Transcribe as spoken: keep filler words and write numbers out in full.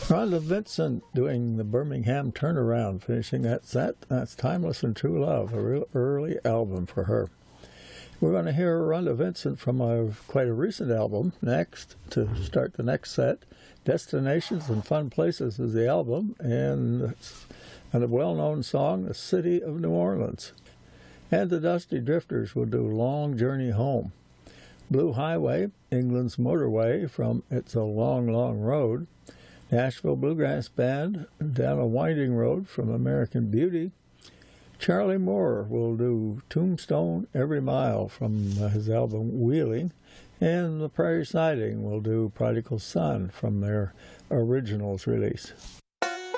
Rhonda Vincent doing the Birmingham Turnaround, finishing that set. That's Timeless and True Love, a real early album for her. We're going to hear Rhonda Vincent from a quite a recent album next to start the next set. Destinations and Fun Places is the album, and, and a well-known song, The City of New Orleans. And the Dusty Drifters will do Long Journey Home. Blue Highway, England's Motorway from It's a Long, Long Road. Nashville Bluegrass Band, Down a Winding Road from American Beauty. Charlie Moore will do Tombstone Every Mile from his album Wheeling. And the Prairie Siding will do Prodigal Son from their originals release.